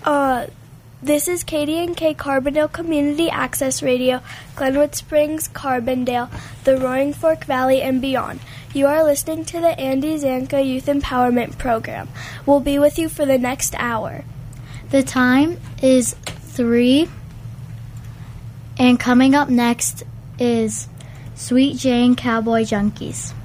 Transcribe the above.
This is KDNK Carbondale Community Access Radio, Glenwood Springs, Carbondale, the Roaring Fork Valley, and beyond. You are listening to the Andy Zanka Youth Empowerment Program. We'll be with you for the next hour. The time is 3, and coming up next is Sweet Jane Cowboy Junkies.